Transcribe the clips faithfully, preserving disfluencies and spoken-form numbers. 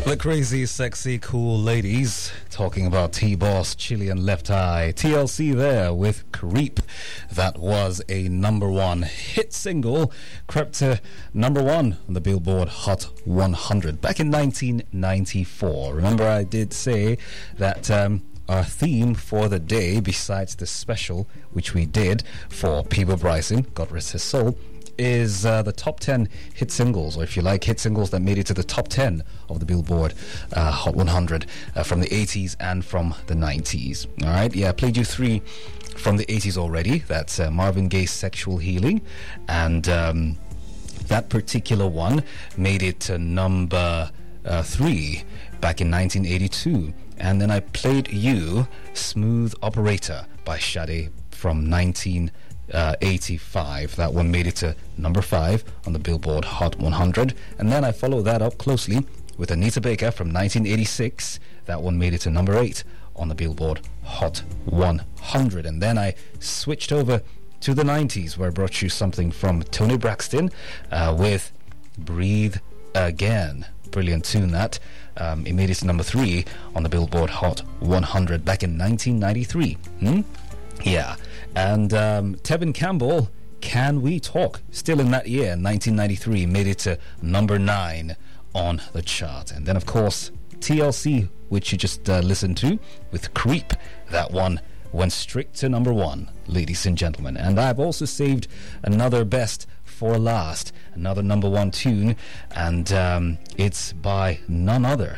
The crazy, sexy, cool ladies talking about T-Boss, Chilean Left Eye, T L C there with Creep. That was a number one hit single, crept to number one on the Billboard Hot one hundred back in nineteen ninety-four. Remember, I did say that um, our theme for the day, besides the special which we did for Peebo Bryson, God rest his soul, is uh, the top ten hit singles, or if you like, hit singles that made it to the top ten of the Billboard uh, Hot one hundred uh, from the eighties and from the nineties. All right, yeah, I played you three from the eighties already. That's uh, Marvin Gaye's Sexual Healing, and um, that particular one made it to number uh, three back in nineteen eighty-two. And then I played you Smooth Operator by Sade from nineteen eighty-five. That one made it to number five on the Billboard Hot one hundred. And then I followed that up closely with Anita Baker from nineteen eighty-six. That one made it to number eight on the Billboard Hot one hundred. And then I switched over to the nineties, where I brought you something from Toni Braxton uh, with Breathe Again. Brilliant tune, that. Um, it made it to number three on the Billboard Hot one hundred back in nineteen ninety-three. Hmm? Yeah. And um, Tevin Campbell, Can We Talk? Still in that year, nineteen ninety-three, made it to number nine on the chart. And then, of course, T L C, which you just uh, listened to, with Creep. That one went straight to number one, ladies and gentlemen. And I've also saved another best for last, another number one tune, and um, it's by none other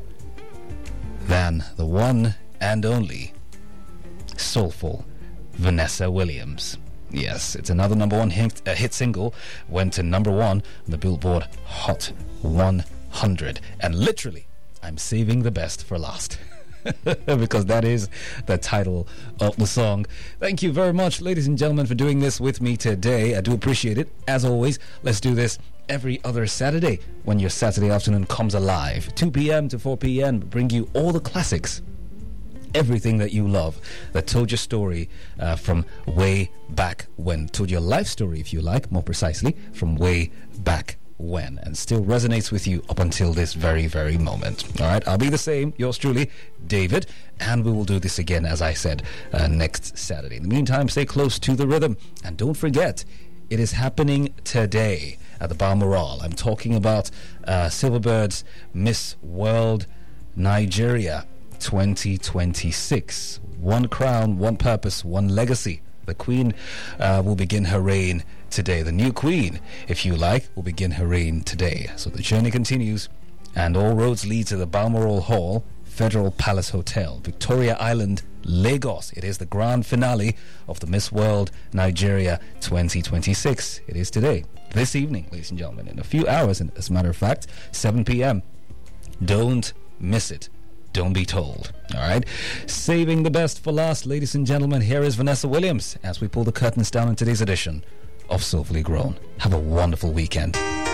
than the one and only soulful Vanessa Williams. Yes, it's another number one hit, uh, hit single, went to number one on the Billboard Hot one hundred. And literally, I'm saving the best for last. Because that is the title of the song. Thank you very much, ladies and gentlemen, for doing this with me today. I do appreciate it. As always, let's do this every other Saturday when your Saturday afternoon comes alive. two p.m. to four p.m. bring you all the classics, everything that you love, that told your story uh, from way back when, told your life story, if you like, more precisely, from way back when, and still resonates with you up until this very, very moment. All right, I'll be the same, yours truly, David, and we will do this again, as I said, uh, next Saturday. In the meantime, stay close to the rhythm, and don't forget, it is happening today at the Balmoral. I'm talking about uh, Silverbird's Miss World Nigeria twenty twenty-six. One crown, one purpose, one legacy. The Queen uh, will begin her reign today. The new Queen, if you like, will begin her reign today. So the journey continues, and all roads lead to the Balmoral Hall, Federal Palace Hotel, Victoria Island, Lagos. It is the grand finale of the Miss World Nigeria twenty twenty-six. It is today, this evening, ladies and gentlemen, in a few hours, and as a matter of fact, seven p.m. Don't miss it. Don't be told. All right. Saving the best for last, ladies and gentlemen. Here is Vanessa Williams as we pull the curtains down on today's edition of Soulfully Grown. Have a wonderful weekend.